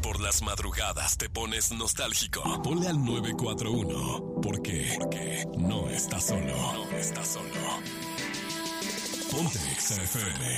por las madrugadas te pones nostálgico, ponle al 941. Porque no estás solo. No estás solo. Ponte Exa FM.